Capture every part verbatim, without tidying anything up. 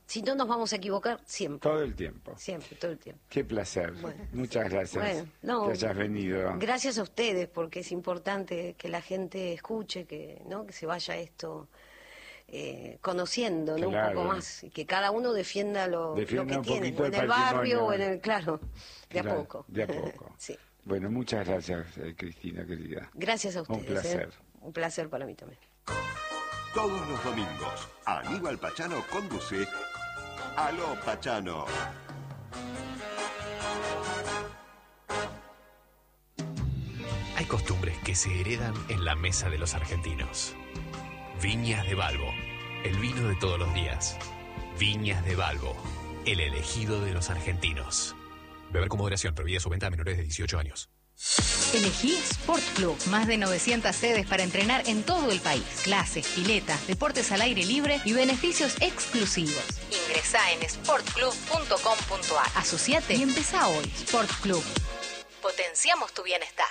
Si no nos vamos a equivocar, siempre. Todo el tiempo. Siempre, todo el tiempo. Qué placer. Bueno. Muchas gracias Bueno, no, que hayas venido. Gracias a ustedes, porque es importante que la gente escuche, que no que se vaya esto eh, conociendo, ¿no? Claro. Un poco más, y que cada uno defienda lo, Defienda lo que un tiene, poquito o en el el barrio, patrimonio. o en el... Claro, de Claro, a poco. De a poco. Sí. Bueno, muchas gracias, eh, Cristina, querida. Gracias a ustedes. Un placer. ¿eh? Un placer para mí también. Todos los domingos, Aníbal Pachano conduce Aló Pachano. Hay costumbres que se heredan en la mesa de los argentinos. Viñas de Balbo, el vino de todos los días. Viñas de Balbo, el elegido de los argentinos. Beber con moderación, prohibida su venta a menores de dieciocho años. Elegí Sport Club. Más de novecientas sedes para entrenar en todo el país. Clases, piletas, deportes al aire libre y beneficios exclusivos. Ingresá en sport club punto com punto a r. Asociate y empezá hoy. Sport Club. Potenciamos tu bienestar.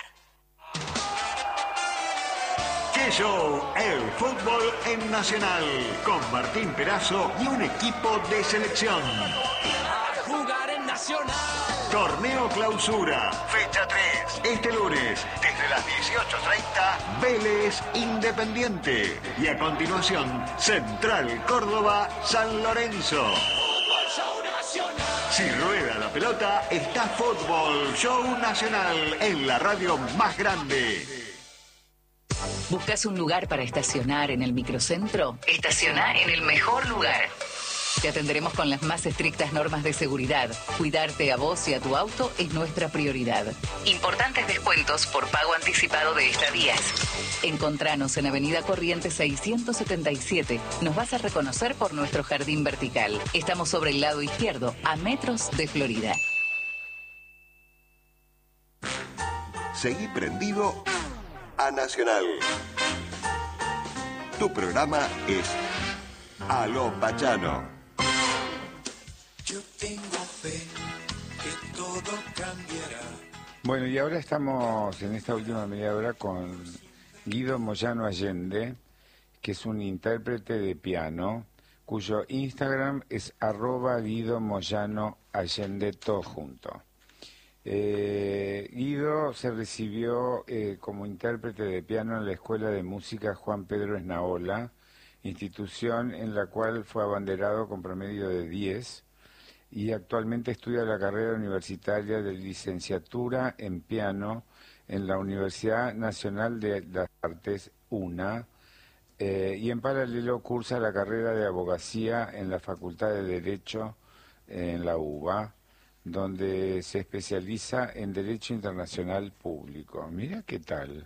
¡Qué show! El fútbol en Nacional. Con Martín Perazo y un equipo de selección. A jugar en Nacional. Torneo Clausura, fecha tres, este lunes, desde las dieciocho treinta, Vélez Independiente. Y a continuación, Central Córdoba, San Lorenzo. Fútbol Show Nacional. Si rueda la pelota, está Fútbol Show Nacional en la radio más grande. ¿Buscas un lugar para estacionar en el microcentro? Estaciona en el mejor lugar. Te atenderemos con las más estrictas normas de seguridad. Cuidarte a vos y a tu auto es nuestra prioridad. Importantes descuentos por pago anticipado de estadías. Encontranos en Avenida Corrientes seiscientos setenta y siete. Nos vas a reconocer por nuestro jardín vertical. Estamos sobre el lado izquierdo, a metros de Florida. Seguí prendido a Nacional. Tu programa es Aló Pachano. Yo tengo fe que todo cambiará. Bueno, y ahora estamos en esta última media hora con Guido Moyano Allende, que es un intérprete de piano, cuyo Instagram es arroba Guido Moyano Allende, todo junto. Eh, Guido se recibió eh, como intérprete de piano en la Escuela de Música Juan Pedro Esnaola, institución en la cual fue abanderado con promedio de diez, y actualmente estudia la carrera universitaria de licenciatura en piano en la Universidad Nacional de las Artes, UNA, eh, y en paralelo cursa la carrera de abogacía en la Facultad de Derecho eh, en la UBA, donde se especializa en Derecho Internacional Público. Mira qué tal.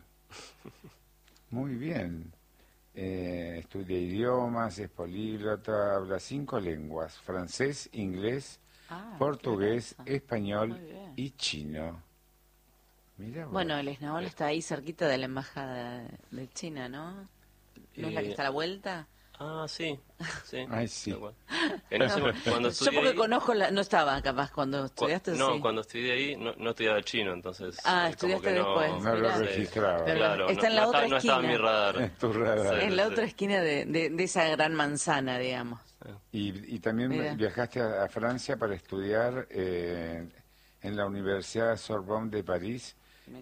Muy bien. Eh, estudia idiomas, es políglota, habla cinco lenguas: francés, inglés, ah, portugués, español y chino. Mirá vos. Bueno, el Esnaola está ahí cerquita de la embajada de China, ¿no? ¿No es la que está a la vuelta? Ah, sí, sí. Ay, sí. En ese, cuando Yo porque ahí, conozco, la, no estaba capaz cuando estudiaste. Cu no, sí. cuando estudié ahí no, no estudiaba chino, entonces... Ah, estudiaste después. No, no lo registraba. Pero claro, está no, en la no otra está, esquina. No estaba en mi radar. En tu radar. En la otra esquina de, de, de esa gran manzana, digamos. Y, y también Mira. viajaste a, a Francia para estudiar eh, en la Universidad Sorbonne de París.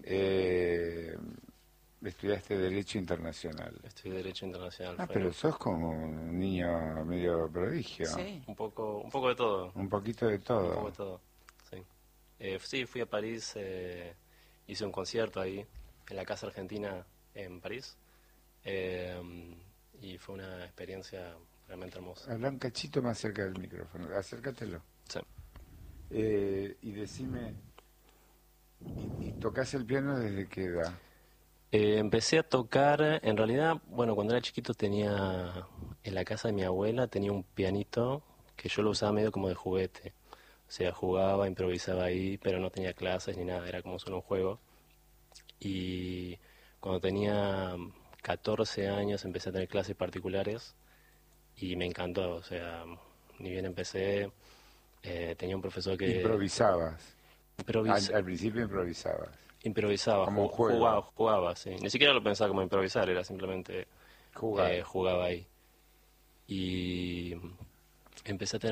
Eh, estudiaste Derecho Internacional. Estudié Derecho Internacional. Ah, fue. pero sos como un niño medio prodigio. Sí. Un poco, un poco de todo. Un poquito de todo. Un poco de todo, sí. Eh, sí, fui a París, eh, hice un concierto ahí, en la Casa Argentina en París. Eh, y fue una experiencia realmente hermosa. Habla un cachito más cerca del micrófono, acércatelo. Sí. Eh, y decime, ¿y, y tocás el piano desde qué edad? Eh, empecé a tocar, en realidad, bueno, cuando era chiquito tenía, en la casa de mi abuela, tenía un pianito que yo lo usaba medio como de juguete. O sea, jugaba, improvisaba ahí, pero no tenía clases ni nada, era como solo un juego. Y cuando tenía catorce años empecé a tener clases particulares y me encantó, o sea, ni bien empecé, eh, tenía un profesor que... Improvisabas. Improvis... Al, al principio improvisabas. Improvisaba, como un juego. Jugaba, jugaba, sí. Ni siquiera lo pensaba como improvisar, era simplemente Jugar. Eh, jugaba ahí. Y empecé a tener